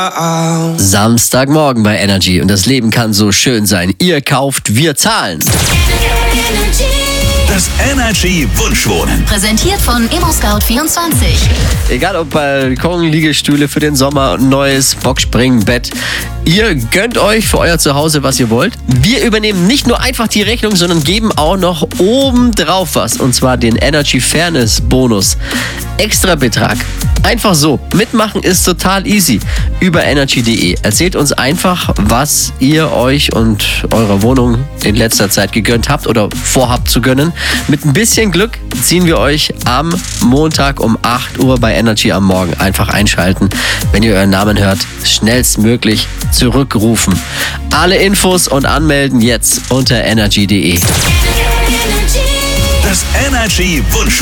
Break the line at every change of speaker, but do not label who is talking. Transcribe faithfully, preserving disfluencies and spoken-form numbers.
Samstagmorgen bei Energy und das Leben kann so schön sein. Ihr kauft, wir zahlen.
Das Energy Wunschwohnen.
Präsentiert von ImmoScout vierundzwanzig.
Egal ob Balkon, Liegestühle für den Sommer, neues Boxspringen, Bett. Ihr gönnt euch für euer Zuhause, was ihr wollt. Wir übernehmen nicht nur einfach die Rechnung, sondern geben auch noch oben drauf was. Und zwar den Energy Fairness Bonus. Extra Betrag. Einfach so. Mitmachen ist total easy. Über energy punkt de. Erzählt uns einfach, was ihr euch und eurer Wohnung in letzter Zeit gegönnt habt oder vorhabt zu gönnen. Mit ein bisschen Glück ziehen wir euch am Montag um acht Uhr bei Energy am Morgen. Einfach einschalten. Wenn ihr euren Namen hört, schnellstmöglich zurückrufen. Alle Infos und anmelden jetzt unter energy punkt de.
Das Energy Wunschwohnen.